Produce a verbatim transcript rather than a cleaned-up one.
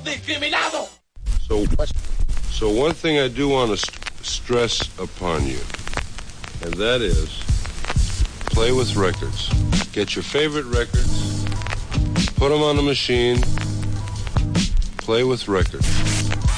discriminado. So, so one thing I do want to st- stress upon you, and that is, play with records. Get your favorite records, put them on the machine, play with records.